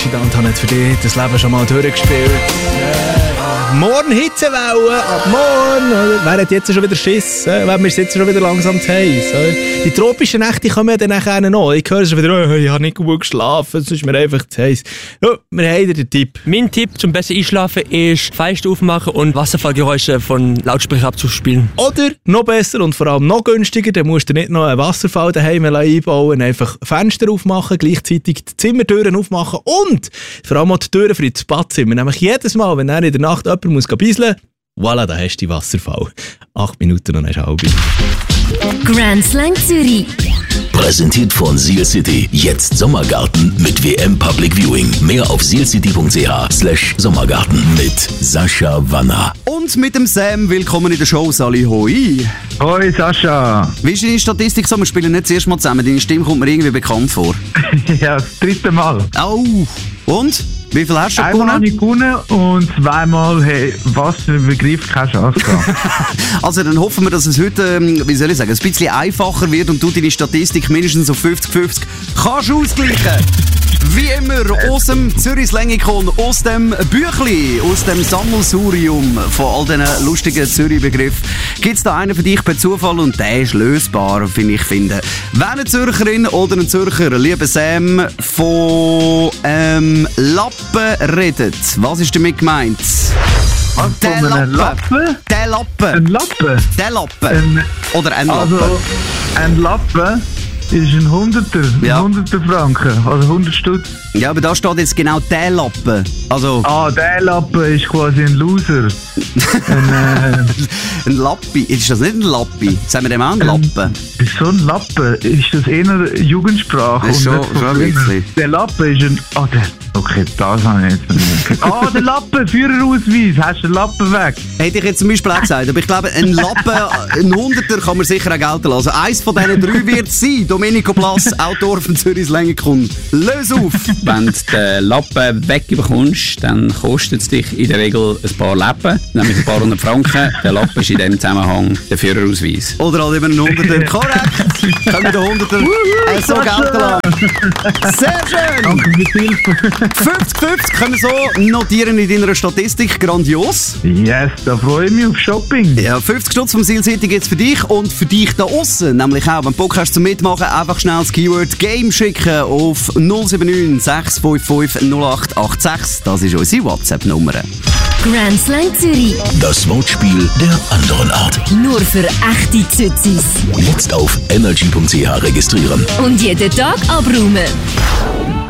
Richie Danton hat für dich das Leben schon mal durchgespielt. Morgen Hitzewelle, ab morgen. Wer hat jetzt schon wieder Schiss? Wir sind jetzt schon wieder langsam zu heiß. Die tropischen Nächte kommen ja dann nachher noch. Ich höre schon wieder, ich habe nicht gut geschlafen, es ist mir einfach zu heiß. Ja, wir haben den Tipp. Mein Tipp zum besser Einschlafen ist Fenster aufmachen und Wasserfallgeräusche von Lautsprecher abzuspielen. Oder noch besser und vor allem noch günstiger, dann musst du nicht noch einen Wasserfall daheim einbauen, einfach Fenster aufmachen, gleichzeitig die Zimmerdüren aufmachen und vor allem auch die Türen für das Badzimmer. Nämlich jedes Mal, wenn er in der Nacht jemand muss bisseln, voilà, da hast du die Wasserfall. 8 Minuten und dann ist halb. Grand Slang Zürich. Präsentiert von Seal City. Jetzt Sommergarten mit WM Public Viewing. Mehr auf sealcity.ch/Sommergarten mit Sascha Wanner. Und mit dem Sam. Willkommen in der Show, Sali. Hoi. Hoi Sascha. Wie ist deine Statistik so? Wir spielen nicht das erste Mal zusammen. Deine Stimme kommt mir irgendwie bekannt vor. Ja, das 3. Mal. Oh. Und? Wie viel hast du schon gewonnen? Einmal habe ich gewonnen und zweimal, hey, was für ein Begriff, keine Chance gehabt. Also dann hoffen wir, dass es heute, wie soll ich sagen, ein bisschen einfacher wird und du deine Statistik mindestens auf 50-50 kannst ausgleichen. Wie immer aus dem Zürich-Slang-Ikon, aus dem Büchli, aus dem Sammelsurium von all diesen lustigen Zürich-Begriffen, gibt es da einen für dich per Zufall und der ist lösbar, finde ich. Wenn eine Zürcherin oder ein Zürcher, lieber Sam, von Lappen redet, was ist damit gemeint? Der Lappen? Der Lappen. Ein Lappen? Der Lappen. Oder ein Lappen. Also, ein Lappen ist ein Hunderter, ja. 100er Franken, also 100 Stutz. Ja, aber da steht jetzt genau der Lappen. Also der Lappen ist quasi ein Loser. Ein Lappi. Ist das nicht ein Lappi? Sagen wir dem auch einen Lappen? So ein Lappen, ist das eher Jugendsprache? Das ist schon ein bisschen. Der Lappen ist ein... Okay, das habe ich jetzt nicht. Der Lappen, Führerausweis, hast du den Lappen weg? Hätte ich jetzt zum Beispiel auch gesagt, aber ich glaube, ein Lappen, ein Hunderter kann man sicher auch gelten lassen. Also eins von diesen 3 wird es sein. Domenico Blass, Autor von Zürich-Slang-Ikon. Löse auf! Wenn du den Lappen wegbekommst, dann kostet es dich in der Regel ein paar Lappen, nämlich ein paar 100 Franken. Der Lappen ist in diesem Zusammenhang der Führerausweis. Oder halt eben ein Hunderter. Korrekt! Können wir den Hunderter so gelten lassen. Sehr schön! Danke für die Hilfe. 50-50 können wir so notieren in deiner Statistik. Grandios. Yes, da freue ich mich auf Shopping. Ja, 50 Stutz vom Seal City gibt es für dich und für dich da aussen. Nämlich auch, wenn du Bock hast zum Mitmachen, einfach schnell das Keyword Game schicken auf 079 655 0886. Das ist unsere WhatsApp-Nummer. Grand Slang Zürich. Das Wortspiel der anderen Art. Nur für echte Zützis. Jetzt auf energy.ch registrieren. Und jeden Tag abräumen.